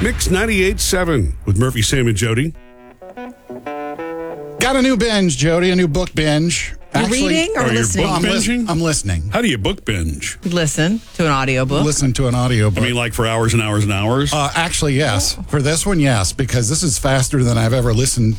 Mix 98.7 with Murphy, Sam, and Jody. Got a new binge, Jody, a new book binge. You're reading or listening? Book binging? I'm listening. How do you book binge? Listen to an audiobook. Listen to an audiobook. I mean, like for hours and hours and hours? Actually, yes. For this one, yes, because this is faster than I've ever listened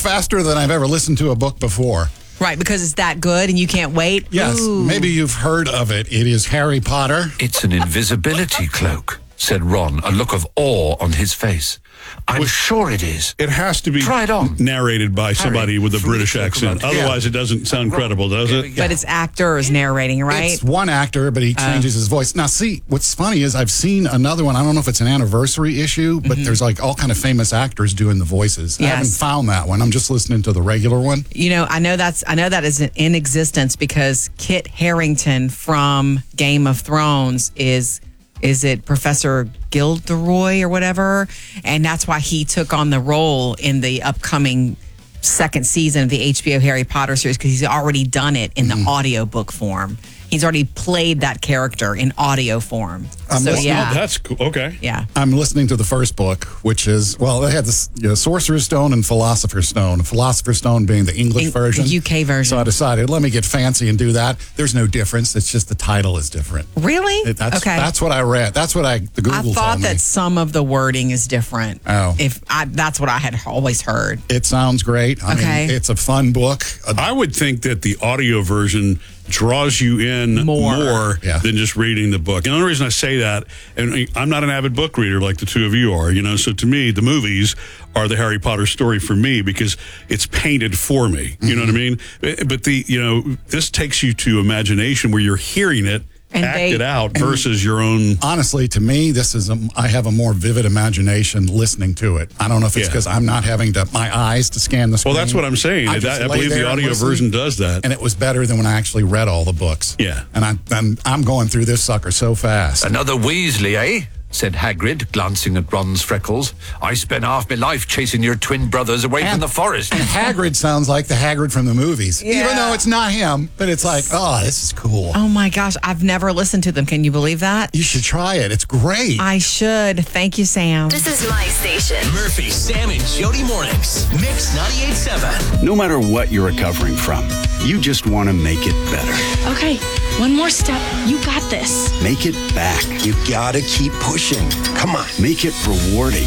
to a book before. Right, because it's that good and you can't wait? Yes, Ooh. Maybe you've heard of it. It is Harry Potter. It's an invisibility cloak, said Ron, a look of awe on his face. I'm sure it is. It has to be Try it on. narrated by somebody with a British accent. Yeah. Otherwise, it doesn't sound credible, does it? But it's actors narrating, right? It's one actor, but he changes his voice. Now, see, what's funny is I've seen another one. I don't know if it's an anniversary issue, but there's like all kind of famous actors doing the voices. I haven't found that one. I'm just listening to the regular one. You know, I know that is in existence because Kit Harington from Game of Thrones is it Professor Gilderoy or whatever? And that's why he took on the role in the upcoming second season of the HBO Harry Potter series, because he's already done it in the audiobook form. He's already played that character in audio form. Oh, that's cool. Okay. Yeah. I'm listening to the first book, which is, well, they had this Sorcerer's Stone and Philosopher's Stone. Philosopher's Stone being the English version. The UK version. So I decided, let me get fancy and do that. There's no difference. It's just the title is different. Really? That's what I read. That's what the Google I told thought me. that some of the wording is different. Oh. That's what I had always heard. It sounds great. I mean, it's a fun book. I would think that the audio version draws you in more than just reading the book. And the only reason I say that, and I'm not an avid book reader like the two of you are, so to me, the movies are the Harry Potter story for me because it's painted for me. You know what I mean? But this takes you to imagination where you're hearing it and acted out versus your own. Honestly, to me, I have a more vivid imagination listening to it. I don't know if it's because I'm not having my eyes to scan the screen. Well, that's what I'm saying. I believe the audio version does that. And it was better than when I actually read all the books. Yeah. And I'm going through this sucker so fast. Another Weasley, eh? Said Hagrid, glancing at Ron's freckles. I spent half my life chasing your twin brothers away from the forest. And Hagrid sounds like the Hagrid from the movies. Yeah. Even though it's not him, but it's like, oh, this is cool. Oh my gosh, I've never listened to them. Can you believe that? You should try it. It's great. I should. Thank you, Sam. This is my station. Murphy, Sam, and Jody Mornings. Mix 98.7. No matter what you're recovering from, you just want to make it better. Okay, one more step. You got this. Make it back. You gotta keep pushing. Come on. Make it rewarding.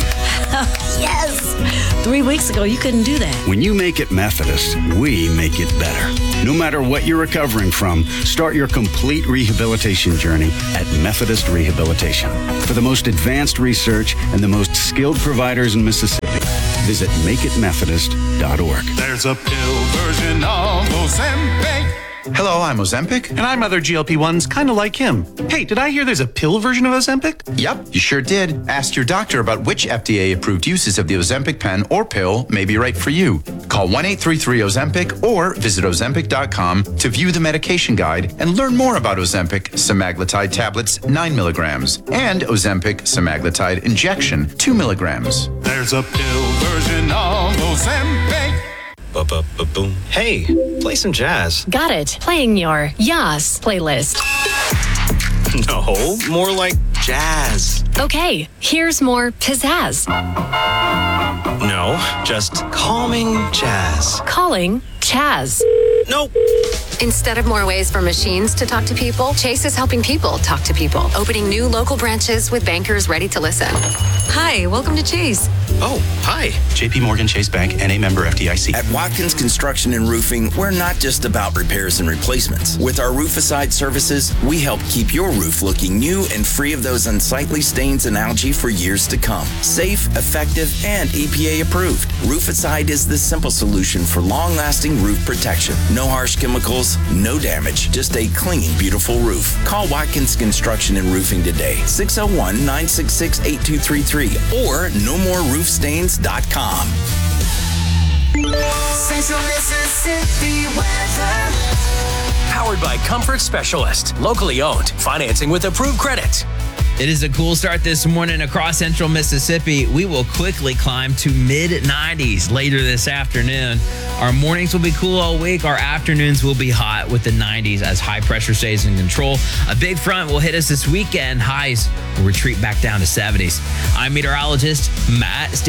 Yes! 3 weeks ago, you couldn't do that. When you make it Methodist, we make it better. No matter what you're recovering from, start your complete rehabilitation journey at Methodist Rehabilitation. For the most advanced research and the most skilled providers in Mississippi, visit makeitmethodist.org. There's a pill version of Ozempic. Hello, I'm Ozempic. And I'm other GLP-1s kind of like him. Hey, did I hear there's a pill version of Ozempic? Yep, you sure did. Ask your doctor about which FDA-approved uses of the Ozempic pen or pill may be right for you. Call 1-833-OZEMPIC or visit Ozempic.com to view the medication guide and learn more about Ozempic semaglutide tablets 9 milligrams and Ozempic semaglutide injection 2 milligrams. There's a pill version of Ozempic. Boom. Hey, play some jazz. Got it. Playing your Yas playlist. No, more like jazz. Okay, here's more pizzazz. No, just calming jazz. Calling Chaz. Nope. Instead of more ways for machines to talk to people, Chase is helping people talk to people, opening new local branches with bankers ready to listen. Hi, welcome to Chase. Oh, hi. JP Morgan Chase Bank, NA member FDIC. At Watkins Construction and Roofing, we're not just about repairs and replacements. With our Rooficide services, we help keep your roof looking new and free of those unsightly stains and algae for years to come. Safe, effective, and EPA approved. Rooficide is the simple solution for long-lasting roof protection. No harsh chemicals, no damage, just a clean, beautiful roof. Call Watkins Construction and Roofing today, 601-966-8233 or nomoreroofstains.com. Central Mississippi weather. Powered by Comfort Specialist. Locally owned. Financing with approved credit. It is a cool start this morning across central Mississippi. We will quickly climb to mid-90s later this afternoon. Our mornings will be cool all week. Our afternoons will be hot with the 90s as high pressure stays in control. A big front will hit us this weekend. Highs will retreat back down to 70s. I'm meteorologist Matt